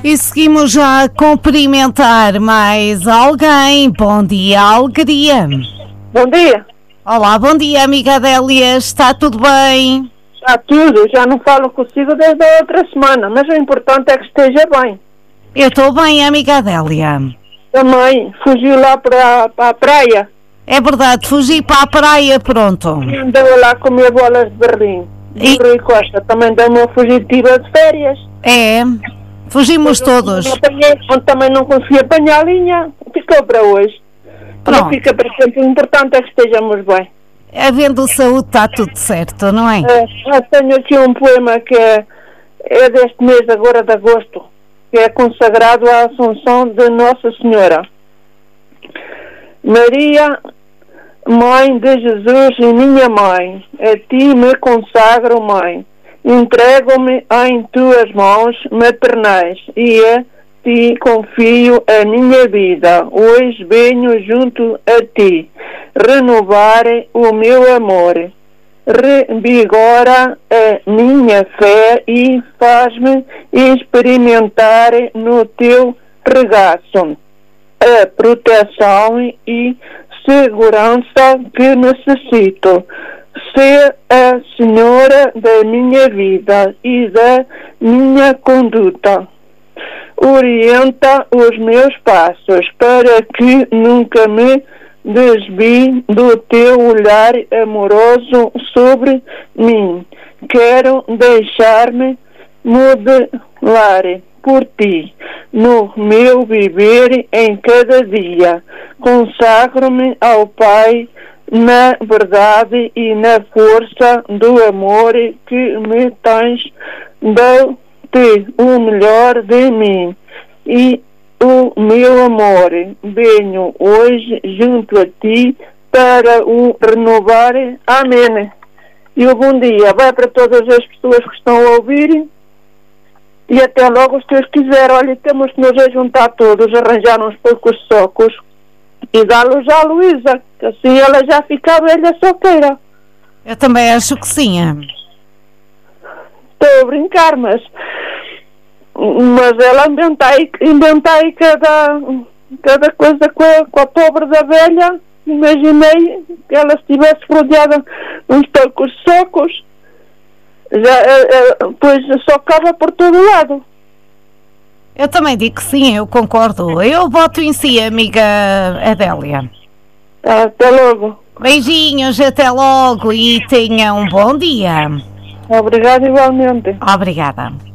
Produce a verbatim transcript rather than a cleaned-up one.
E seguimos já a cumprimentar mais alguém. Bom dia, alegria. Bom dia. Olá, bom dia, amiga Adélia. Está tudo bem? Está tudo. Já não falo consigo desde a outra semana, mas o importante é que esteja bem. Eu estou bem, amiga Adélia. Também fugiu lá para, para a praia. É verdade, fugi para a praia, pronto. Andou lá comer bolas de Berlim. E o Rui Costa também deu uma fugitiva de férias. É, fugimos Eu todos. não apanhei, onde também não consegui apanhar a linha, ficou para hoje. Pronto. Não fica para sempre. O importante é que estejamos bem. Havendo saúde está tudo certo, não é? É, eu tenho aqui um poema que é, é deste mês agora de agosto, que é consagrado à Assunção de Nossa Senhora. Maria, Mãe de Jesus e minha mãe, a ti me consagro, mãe. Entrego-me em tuas mãos maternais e a ti confio a minha vida. Hoje venho junto a ti renovar o meu amor. Revigora a minha fé e faz-me experimentar no teu regaço a proteção e segurança que necessito. Ser a senhora da minha vida e da minha conduta. Orienta os meus passos para que nunca me desvie do teu olhar amoroso sobre mim. Quero deixar-me modelar por ti no meu viver em cada dia. Consagro-me ao Pai na verdade e na força do amor que me tens. Dou-te o melhor de mim e o meu amor. Venho hoje junto a ti para o renovar. Amém. E o bom dia vai para todas as pessoas que estão a ouvir. E até logo, se Deus quiser. Olha, temos que nos juntar todos, arranjar uns poucos socos e dá-los à Luísa, que assim ela já fica velha solteira. Eu também acho que sim. Estou a brincar, mas mas ela inventa aí, inventa aí cada, cada coisa com a, com a pobre da velha. Imaginei que ela estivesse rodeada uns poucos socos. Já, é, é, pois só acaba por todo lado. Eu também digo que sim, eu concordo. Eu voto em si, amiga Adélia. Até logo. Beijinhos, até logo e tenha um bom dia. Obrigada igualmente. Obrigada.